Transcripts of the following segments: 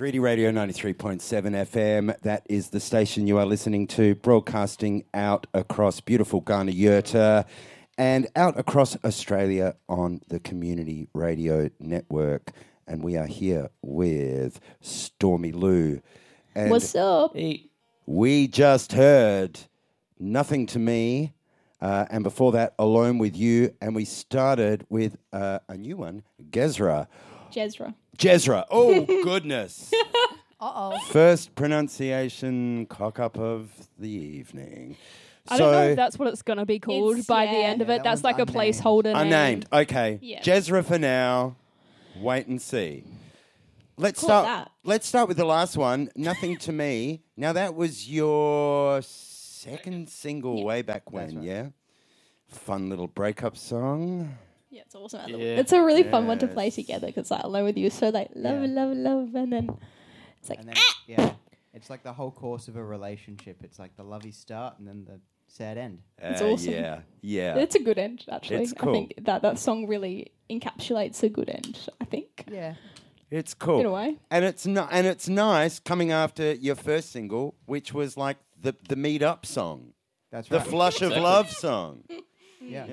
3D Radio 93.7 FM. That is the station you are listening to, broadcasting out across beautiful Ghana Yurta and out across Australia on the Community Radio Network. And we are here with Stormy Lou. And what's up? Hey. we just heard Nothing to Me, and before that, Alone with You. And we started with a new one, Gezra. Jezra. Oh, goodness. Uh-oh. First pronunciation cock-up of the evening. I don't know if that's what it's going to be called It's- by the yeah. end of Yeah, it. that That's one's like a unnamed. placeholder name. Unnamed. Okay. Yeah. Jezra for now. Wait and see. Let's Call start. that. Let's start with the last one. Nothing to Me. Now that was your second single way back when, right. yeah. Fun little breakup song. Yeah, it's awesome. Yeah. It's a really fun one to play Yes. together because like Alone with You is so like love, Yeah. love, love, and then it's like And then, it's like the whole course of a relationship. It's like the lovey start and then the sad end. It's awesome. Yeah. it's a good end actually. It's I cool. think that song really encapsulates a good end. I think Yeah. It's cool. in a way. And it's it's nice coming after your first single, which was like the meet up song. That's The right. Flush of Exactly. Love song. yeah.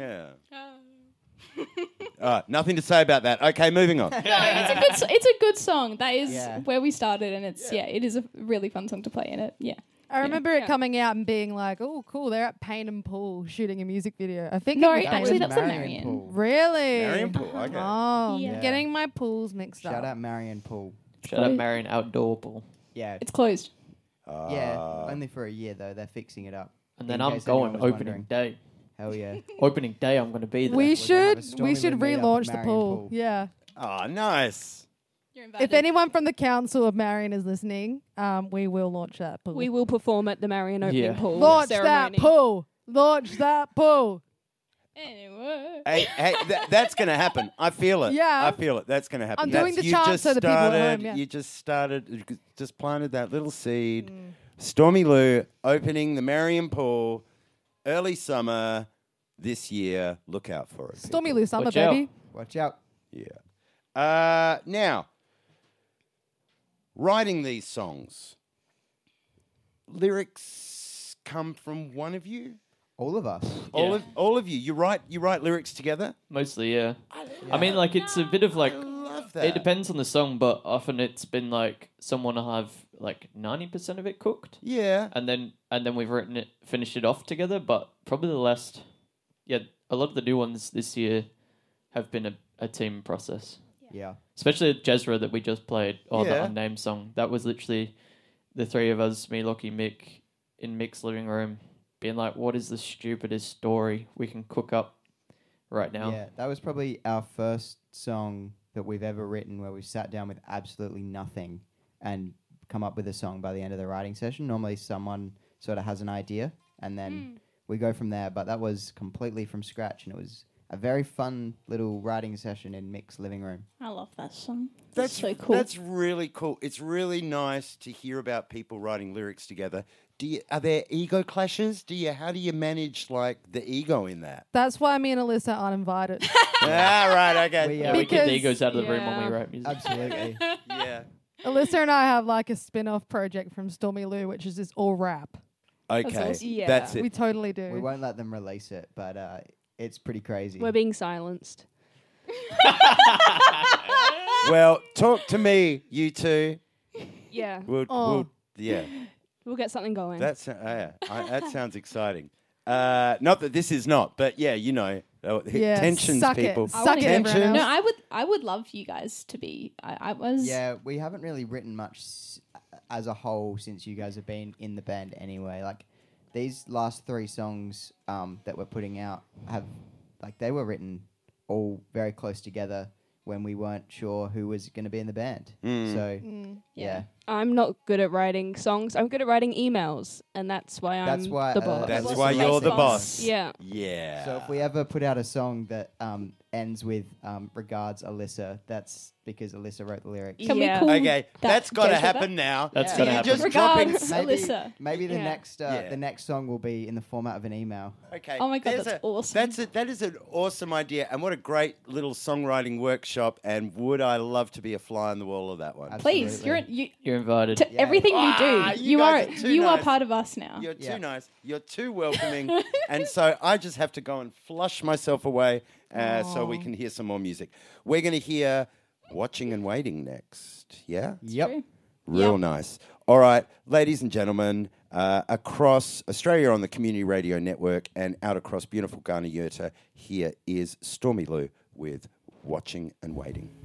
Yeah. Nothing to say about that. Okay, moving on. It's a good song. That is Yeah. where we started, and it's it is a really fun song to play in it. Yeah. I remember it Yeah. coming out and being like, oh, cool, they're at Payne and Pool shooting a music video. I think No, it was actually, Payne and that's the Pool. Marion. Pool. Really? Marion Pool, okay. Oh, Yeah. I'm getting my pools mixed Shout up. out Marion Pool. Shout out Marion Outdoor Pool. Yeah, It's closed. yeah. Only for a year though. They're fixing it up. And then In I'm case anyone going was opening wondering. day. Hell yeah. Opening day, I'm going to be there. We We're gonna have a should Stormy we should Lou meet up at relaunch the Marion pool. Pool. Yeah. Oh, nice. You're If anyone from the council of Marion is listening, we will launch that pool. We will perform at the Marion opening Yeah. pool launch ceremony. that pool. Launch that pool. Anyway. Hey, that's going to happen. I feel it. Yeah. I feel it. That's going to happen. I'm doing That's- the you chant just so the people at started- home, yeah. You just planted that little seed. Stormy Lou opening the Marion Pool, early summer this year. Look out for it. Stormy people. Lou Summer, Watch out. baby. Watch out. Yeah. Now, writing these songs, lyrics come from one of you. All of us. All of you. You write lyrics together. Mostly, yeah. I mean, like, it's a bit of like... I love that. It depends on the song, but often it's been like someone will have like 90% of it cooked, Yeah. and then we've finished it off together. But probably the last, a lot of the new ones this year have been a team process. Yeah. Especially Jezra that we just played, or the Yeah. unnamed song. That was literally the three of us, me, Lockie, Mick, in Mick's living room, being like, "What is the stupidest story we can cook up right now?" Yeah. That was probably our first song that we've ever written where we sat down with absolutely nothing and come up with a song by the end of the writing session. Normally someone sort of has an idea and then we go from there. But that was completely from scratch and it was a very fun little writing session in Mick's living room. I love that song. That's so cool. That's really cool. It's really nice to hear about people writing lyrics together. Are there ego clashes? How do you manage like the ego in that? That's why me and Alyssa aren't invited. Right, okay. We, Yeah, we keep the Because- egos out of the room when yeah. we write music. Absolutely. Yeah. Alyssa and I have like a spin-off project from Stormy Lou, which is just all rap. Okay. awesome. Yeah. That's it. We totally do. We won't let them release it, but it's pretty crazy. We're being silenced. Well, talk to me, you two. Yeah. Oh. Yeah. We'll get something going. That sounds exciting. Not that this is not, but yeah, Yeah, tensions, suck it. people. Suck it, everyone Tensions. No, I would love you guys to be. I was. Yeah, we haven't really written much as a whole since you guys have been in the band anyway. Like, these last three songs that we're putting out they were written all very close together when we weren't sure who was going to be in the band. So, yeah. I'm not good at writing songs. I'm good at writing emails, and that's why That's I'm why, the boss. That's Boss why of you're us the boss. boss. Yeah. Yeah. So if we ever put out a song that ends with regards Alyssa. That's because Alyssa wrote the lyrics. Can Yeah. we call Okay, that's got to Jez with happen now. That's Yeah. gotta You're happen. just dropping. Regards, Alyssa. Maybe the Yeah. next Yeah. the next song will be in the format of an email. Okay. Oh my God, there's that's awesome. That is an awesome idea, and what a great little songwriting workshop. And would I love to be a fly on the wall of that one? Please, Absolutely. You're invited. to Yeah. everything you do. Ah, you You guys are are too you are nice. part of us now. You're too Yeah. nice. You're too welcoming, and so I just have to go and flush myself away so we can hear some more music. We're going to hear "Watching and Waiting" next. Yeah. Yep. True. Real Yep. nice. All right, ladies and gentlemen, across Australia on the Community Radio Network and out across beautiful Ghana Yurta, here is Stormy Lou with Watching and Waiting.